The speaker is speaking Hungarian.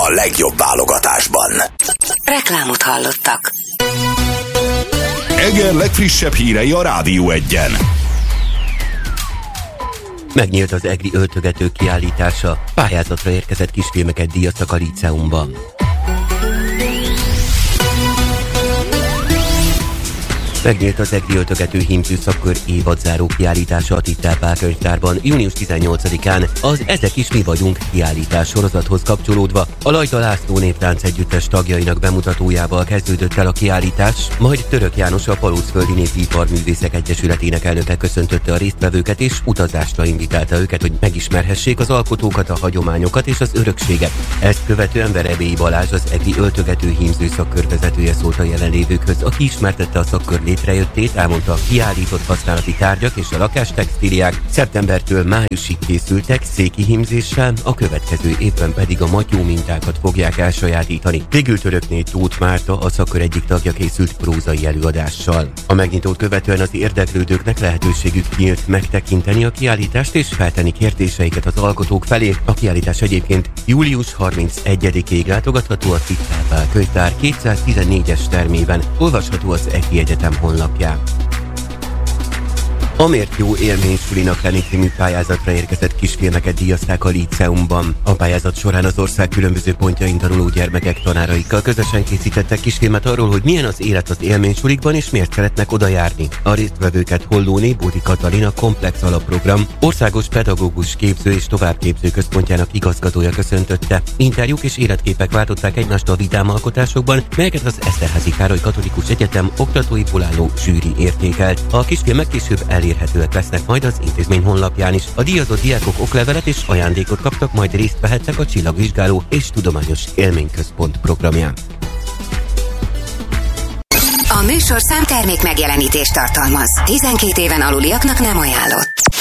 a legjobb válogatásban. Reklámot hallottak. Eger legfrissebb hírei a Rádió Egyen. Megnyílt az egri öltögető kiállítása. Pályázatra érkezett kisfilmeket díjaztak a líceumban. Megnyílt az egri öltögető hímző szakkör évadzáró kiállítása a Tittár Pál könyvtárban június 18-án az Ezek is mi vagyunk kiállítás sorozathoz kapcsolódva. A Lajta László Néptánc Együttes tagjainak bemutatójával kezdődött el a kiállítás, majd Török János, a Palócföldi Népi Iparművészek Egyesületének elnöke köszöntötte a résztvevőket és utazásra invitálta őket, hogy megismerhessék az alkotókat, a hagyományokat és az örökséget. Ezt követően Verebélyi Balázs, az egri öltögető hímző szakkör vezetője szólt a jelenlévőkhöz, aki ismertette a szakkör létrejöttét, elmondta, a kiállított használati tárgyak és a lakástextíliák szeptembertől májusig készültek széki hímzéssel, a következő évben pedig a matyó mintákat fogják elsajátítani. Végül Törökné Tóth Márta, a szakkör egyik tagja készült prózai előadással. A megnyitót követően az érdeklődőknek lehetőségük nyílt megtekinteni a kiállítást és feltenni kérdéseiket az alkotók felé. A kiállítás egyébként július 31-ig látogatható a Tittár Pál könyvtár 214-es termében, olvasható az EGI Egyetem honlapján. Amért jó élménysulinak lenni című pályázatra érkezett kisfilmeket díjazták a líceumban. A pályázat során az ország különböző pontjain tanuló gyermekek tanáraikkal közösen készítettek kisfilmet arról, hogy milyen az élet az élménysulikban és miért szeretnek oda járni. A résztvevőket Hollóné Bódi Katalin, Komplex Alapprogram országos pedagógus képző és továbbképző központjának igazgatója köszöntötte. Interjúk és életképek váltották egymást a vidám alkotásokban, melyeket az Eszterházy Károly Katolikus Egyetem oktatóiból álló zsűri értékelt. A kisfilmek később elérhetőek lesznek majd az intézmény honlapján is. A díjazott diákok oklevelet és ajándékot kaptak, majd részt vehettek a Csillagvizsgáló és Tudományos Élményközpont programján. A műsorszám termék megjelenítést tartalmaz. 12 éven aluliaknak nem ajánlott.